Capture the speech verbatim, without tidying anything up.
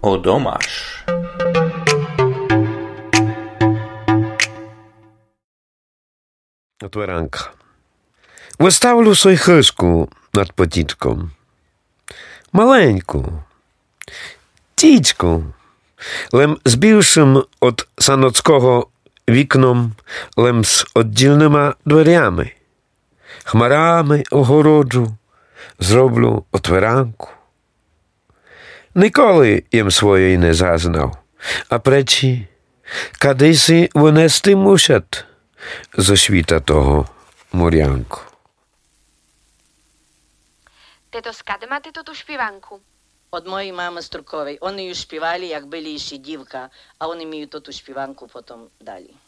Odomasz. Otwaranka. Виставлю свою хишку над потічком. Маленьку, тічку, лем з більшим от саноцького вікном, лем з оддільними дверями. Хмарами огороджу, зроблю отверанку. Ніколи їм своєї не зазнав, а пречі, кадиси винести мусять зо світа того murianku. Тето, скаде мате тоту шпіванку? Od mojej mamy Strukowej. Oni już śpiewali, jak byli jeszcze dziwka, a oni mi tę śpiewanku potem dali.